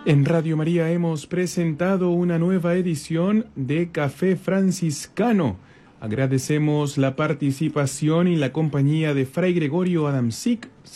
En Radio María hemos presentado una nueva edición de Café Franciscano. Agradecemos la participación y la compañía de Fray Gregorio Adamczyk,